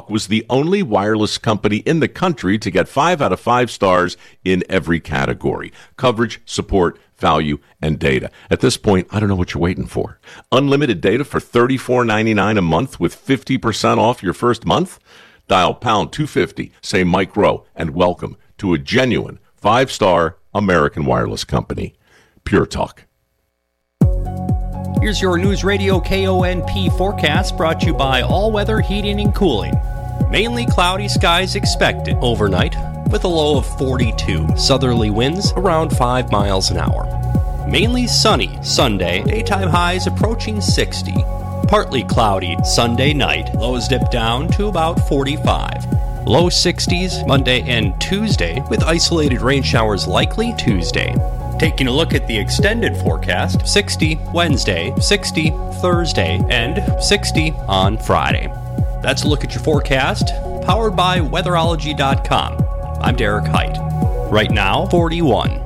Talk was the only wireless company in the country to get 5 out of 5 stars in every category: coverage, support, value, and data. At this point, I don't know what you're waiting for. Unlimited data for $34.99 a month with 50% off your first month? Dial pound 250, say Mike Rowe, and welcome to a genuine 5-star American wireless company. Pure Talk. Here's your News Radio KONP forecast, brought to you by All Weather Heating and Cooling. Mainly cloudy skies expected overnight, with a low of 42. Southerly winds around 5 miles an hour. Mainly sunny Sunday, daytime highs approaching 60. Partly cloudy Sunday night, lows dip down to about 45. Low 60s Monday and Tuesday, with isolated rain showers likely Tuesday. Taking a look at the extended forecast, 60 Wednesday, 60 Thursday, and 60 on Friday. That's a look at your forecast, powered by weatherology.com. I'm Derek Height. Right now, 41.